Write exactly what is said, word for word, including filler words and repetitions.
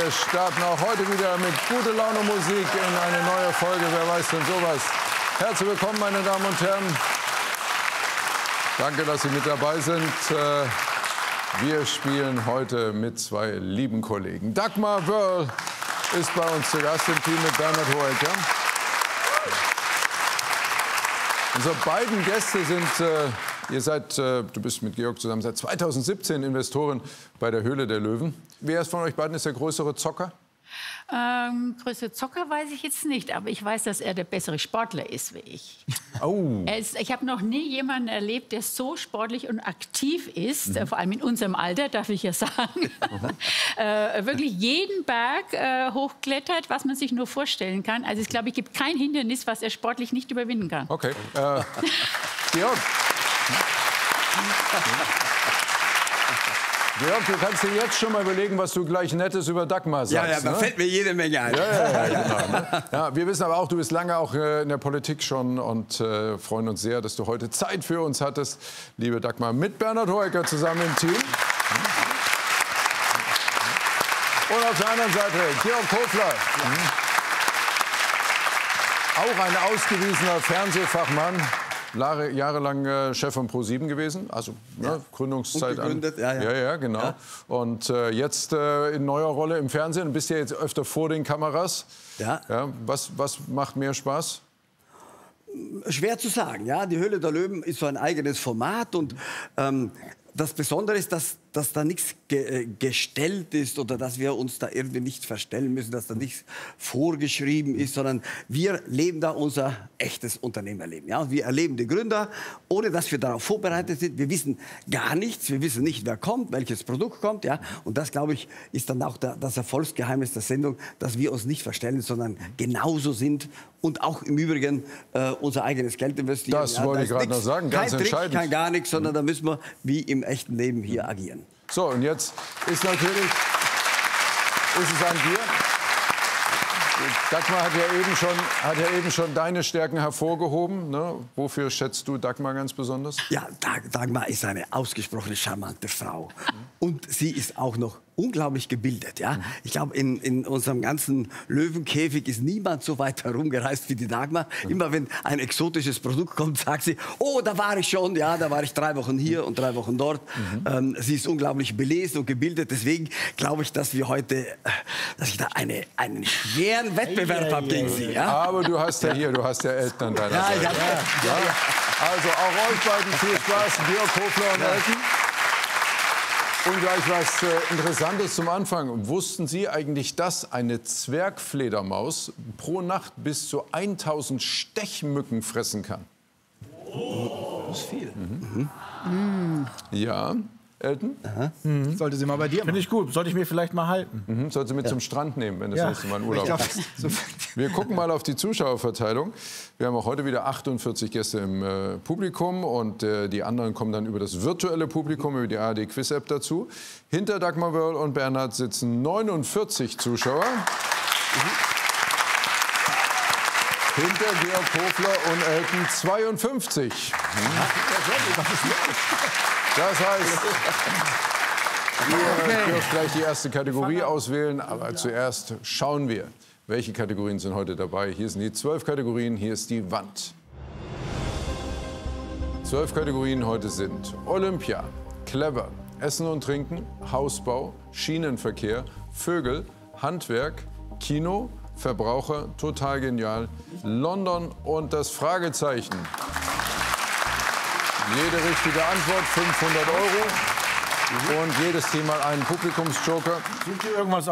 Wir starten auch heute wieder mit gute Laune Musik in eine neue Folge Wer weiß denn sowas. Herzlich willkommen, meine Damen und Herren. Danke, dass Sie mit dabei sind. Wir spielen heute mit zwei lieben Kollegen. Dagmar Wörl ist bei uns zu Gast im Team mit Bernhard Hoeker. Unsere beiden Gäste sind, äh, ihr seid, äh, du bist mit Georg zusammen, seit zweitausendsiebzehn Investoren bei der Höhle der Löwen. Wer ist von euch beiden ist der größere Zocker? Ähm, größere Zocker weiß ich jetzt nicht, aber ich weiß, dass er der bessere Sportler ist wie ich. Oh. Er ist, ich habe noch nie jemanden erlebt, der so sportlich und aktiv ist, mhm. äh, vor allem in unserem Alter, darf ich ja sagen. äh, wirklich jeden Berg äh, hochklettert, was man sich nur vorstellen kann. Also ich glaube, es gibt kein Hindernis, was er sportlich nicht überwinden kann. Okay. Äh, Georg. Georg, du kannst dir jetzt schon mal überlegen, was du gleich Nettes über Dagmar sagst. Ja, ja, da ne? fällt mir jede Menge ein. Ja, ja, ja, genau, ne? Ja, wir wissen aber auch, du bist lange auch äh, in der Politik schon und äh, freuen uns sehr, dass du heute Zeit für uns hattest. Liebe Dagmar, mit Bernhard Hoeker zusammen im Team. Und auf der anderen Seite Georg Kofler. Auch ein ausgewiesener Fernsehfachmann. Jahrelang äh, Chef von ProSieben gewesen, also ja. ne, Gründungszeit an. Ja, ja. ja, ja, genau. Ja. Und äh, jetzt äh, in neuer Rolle im Fernsehen. Bist ja jetzt öfter vor den Kameras. Ja. Ja, was, was macht mehr Spaß? Schwer zu sagen. Ja, die Höhle der Löwen ist so ein eigenes Format und ähm, das Besondere ist, dass, dass da nichts ge gestellt ist oder dass wir uns da irgendwie nicht verstellen müssen, dass da nichts vorgeschrieben ist, sondern wir leben da unser echtes Unternehmerleben. Ja? Wir erleben die Gründer, ohne dass wir darauf vorbereitet sind. Wir wissen gar nichts, wir wissen nicht, wer kommt, welches Produkt kommt. Ja? Und das, glaube ich, ist dann auch der, das Erfolgsgeheimnis der Sendung, dass wir uns nicht verstellen, sondern genauso sind und auch im Übrigen äh, unser eigenes Geld investieren. Das ja, wollte da ich gerade noch sagen, ganz kein Trick, entscheidend. kein gar nichts, sondern da müssen wir wie im echten Leben hier agieren. So, und jetzt ist natürlich ist es an dir. Dagmar hat ja eben schon, hat ja eben schon deine Stärken hervorgehoben. Ne? Wofür schätzt du Dagmar ganz besonders? Ja, Dag Dagmar ist eine ausgesprochen charmante Frau. Und sie ist auch noch unglaublich gebildet. Ja? Ich glaube, in, in unserem ganzen Löwenkäfig ist niemand so weit herumgereist wie die Dagmar. Immer wenn ein exotisches Produkt kommt, sagt sie, oh, da war ich schon, ja, da war ich drei Wochen hier und drei Wochen dort. Mhm. Ähm, sie ist unglaublich belesen und gebildet. Deswegen glaube ich, dass wir heute, dass ich da eine, einen schweren Wettbewerb habe gegen sie. Ja? Aber du hast ja hier, du hast ja Eltern an deiner Ja, Seite. ja, ja, ja, ja. Also auch euch beiden viel Spaß, Georg Kofler und Ja. Elton. Und gleich was äh, Interessantes zum Anfang. Wussten Sie eigentlich, dass eine Zwergfledermaus pro Nacht bis zu tausend Stechmücken fressen kann? Oh. Das ist viel. Mhm. Mhm. Ja, Elton? Mhm. Sollte sie mal bei dir machen. Finde ich gut. Sollte ich mir vielleicht mal halten. Mhm. Sollte sie mit ja. zum Strand nehmen, wenn das ja. nächste Mal in Urlaub ist. Wir gucken mal auf die Zuschauerverteilung. Wir haben auch heute wieder achtundvierzig Gäste im äh, Publikum und äh, die anderen kommen dann über das virtuelle Publikum, über die A R D Quiz App dazu. Hinter Dagmar Wörl und Bernhard sitzen neunundvierzig Zuschauer. Mhm. Hinter Georg Kofler und Elton zweiundfünfzig. Mhm. Das heißt, ihr dürft gleich die erste Kategorie auswählen, aber zuerst schauen wir, welche Kategorien sind heute dabei. Hier sind die zwölf Kategorien, hier ist die Wand. Zwölf Kategorien heute sind Olympia, Clever, Essen und Trinken, Hausbau, Schienenverkehr, Vögel, Handwerk, Kino, Verbraucher, total genial, London und das Fragezeichen. Jede richtige Antwort fünfhundert Euro und jedes Team mal einen Publikumsjoker. Sind hier irgendwas